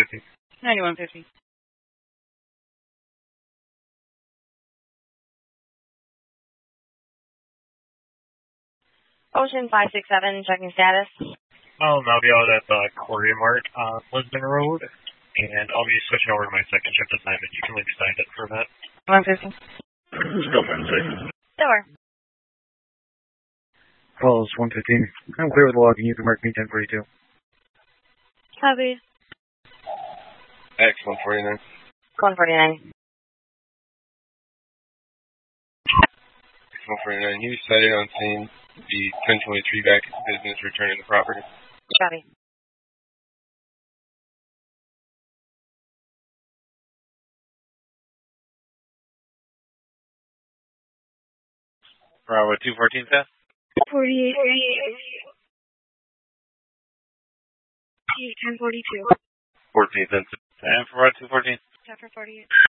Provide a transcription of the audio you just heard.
9150. 9150. Ocean 567, checking status. I'll be out at the Quarry Mart on Lisbon Road, and I'll be switching over to my second shift assignment. You can leave beside it for that. 150. Still fencing. Door. Calls 115. I'm clear with the logging. You can mark me 1042. Copy. X 149. 149. X 149. You cited on scene. The 1023 back into business, returning the property. Copy. Bravo 214, Seth? 48. 1042. 14th, and for 214. Chapter 48.